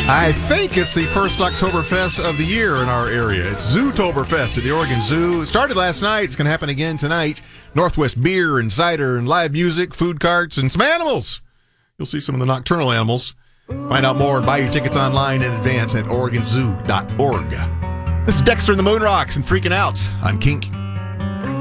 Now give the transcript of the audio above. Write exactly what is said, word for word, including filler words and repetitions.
I think it's the first Oktoberfest of the year in our area. It's Zootoberfest at the Oregon Zoo. It started last night. It's going to happen again tonight. Northwest beer and cider and live music, food carts, and some animals. You'll see some of the nocturnal animals. Find out more and buy your tickets online in advance at oregon zoo dot org. This is Dexter and the Moon Rocks and Freaking Out on Kink.